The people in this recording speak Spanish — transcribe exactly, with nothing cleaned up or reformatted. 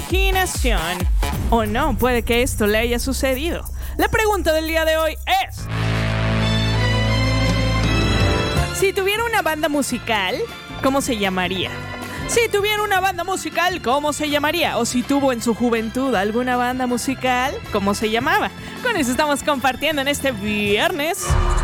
imaginación. O no, puede que esto le haya sucedido. La pregunta del día de hoy es: si tuviera una banda musical, ¿cómo se llamaría? Si tuviera una banda musical, ¿cómo se llamaría? O si tuvo en su juventud alguna banda musical, ¿cómo se llamaba? Con eso estamos compartiendo en este viernes